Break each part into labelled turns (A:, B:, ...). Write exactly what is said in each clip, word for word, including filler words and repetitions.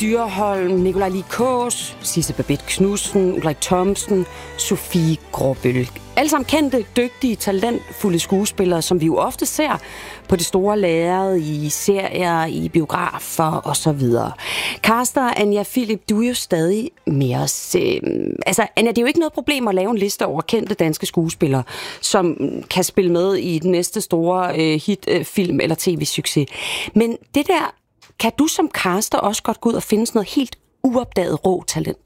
A: Dyrholm, Nikolaj Likås, Sisse Babette Knudsen, Ulrik Thomsen, Sofie Gråbøl. Alle sammen kendte, dygtige, talentfulde skuespillere, som vi jo ofte ser på det store lærred, i serier, i biografer osv. Kaster, Anja Philip, du er jo stadig med os. Altså, Anja, det er jo ikke noget problem at lave en liste over kendte danske skuespillere, som kan spille med i den næste store øh, hit, øh, film eller tv-succes. Men det der, kan du som caster også godt gå ud og finde sådan noget helt uopdaget rå talent?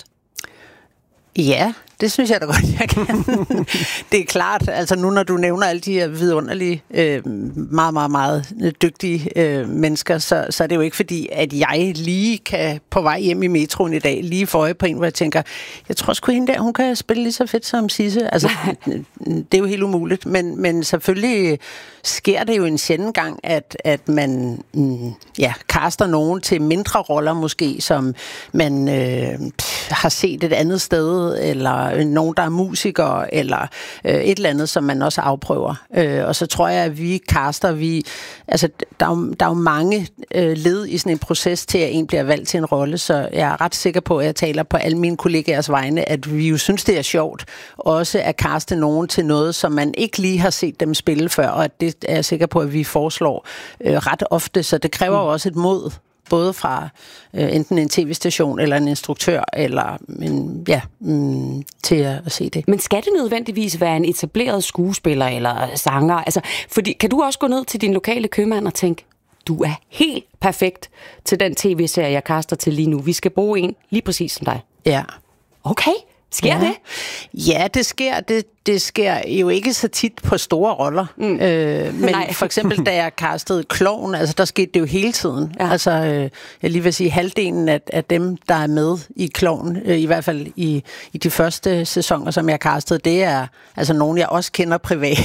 B: Ja, det synes jeg da godt, jeg kan. Det er klart, altså nu når du nævner alle de her vidunderlige, øh, meget, meget, meget dygtige øh, mennesker, så, så er det jo ikke fordi, at jeg lige kan på vej hjem i metroen i dag, lige få øje på en, hvor jeg tænker, jeg tror sgu hende der, hun kan spille lige så fedt som Sisse. Altså, det er jo helt umuligt, men, men selvfølgelig sker det jo en sjælden gang, at, at man mm, ja, caster nogen til mindre roller måske, som man øh, har set et andet sted, eller nogen, der er musikere, eller øh, et eller andet, som man også afprøver. Øh, og så tror jeg, at vi caster, vi, altså, der er jo, der er jo mange øh, led i sådan en proces til, at en bliver valgt til en rolle, så jeg er ret sikker på, at jeg taler på alle mine kollegaers vegne, at vi jo synes, det er sjovt også at caste nogen til noget, som man ikke lige har set dem spille før, og det er jeg sikker på, at vi foreslår øh, ret ofte, så det kræver jo også et mod, både fra øh, enten en tv-station eller en instruktør, eller en, ja, mm, til at, at se det.
A: Men skal det nødvendigvis være en etableret skuespiller eller sanger? Altså, fordi, kan du også gå ned til din lokale købmand og tænke, du er helt perfekt til den tv-serie, jeg kaster til lige nu. Vi skal bruge en lige præcis som dig.
B: Ja.
A: Okay. Sker
B: ja.
A: det?
B: Ja, det sker. Det, det sker jo ikke så tit på store roller. Mm. Øh, men Nej. For eksempel, da jeg castede Klovn, altså der skete det jo hele tiden. Ja. Altså, øh, jeg lige vil sige, halvdelen af, af dem, der er med i Klovn, øh, i hvert fald i, i de første sæsoner, som jeg castede, det er altså nogen, jeg også kender privat.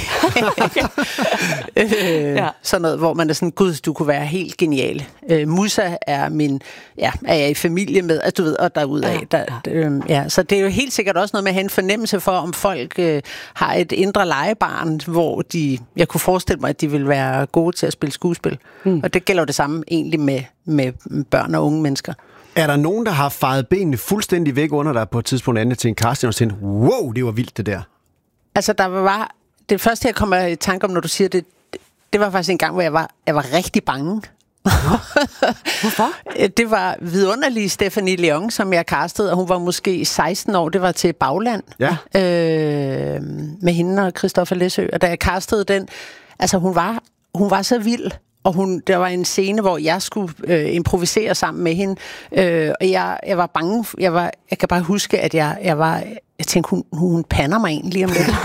B: øh, ja. Sådan noget, hvor man er sådan, gud, du kunne være helt genial. Øh, Musa er min, ja, er jeg i familie med, altså, du ved, og derudaf. Ja. Der, øh, ja. Så det er jo helt sikkert også noget med at have en fornemmelse for, om folk øh, har et indre legebarn, hvor de, jeg kunne forestille mig, at de vil være gode til at spille skuespil. Mm. Og det gælder jo det samme egentlig med, med børn og unge mennesker.
C: Er der nogen, der har fejet benene fuldstændig væk under dig på et tidspunkt andet til en casting og tænkte, wow, det var vildt det der?
B: Altså, der var, det første, jeg kommer i tanke om, når du siger det, det var faktisk en gang, hvor jeg var, jeg var rigtig bange.
A: Hvorfor?
B: Det var vidunderlige Stephanie Leon, som jeg castede, og hun var måske seksten år. Det var til Bagland.
C: Ja.
B: Øh, med hende og Christoffer Læsø. Og da jeg castede den, altså hun var, hun var så vild. Og hun, der var en scene, hvor jeg skulle øh, improvisere sammen med hende. Øh, og jeg, jeg var bange. Jeg, var, jeg kan bare huske, at jeg, jeg var... Jeg tænkte, hun, hun pander mig egentlig om lidt.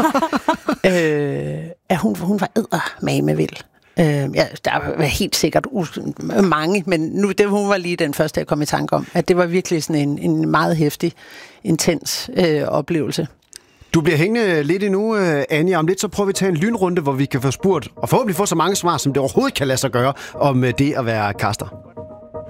B: øh, at hun, hun var eddermame vild. Øh, ja, der var helt sikkert uh, mange, men nu det, hun var lige den første, jeg kom i tanke om, at det var virkelig sådan en, en meget heftig, intens øh, oplevelse.
C: Du bliver hængende lidt endnu, Anja. Om lidt så prøver vi at tage en lynrunde, hvor vi kan få spurgt, og forhåbentlig få så mange svar, som det overhovedet kan lade sig gøre, om det at være caster.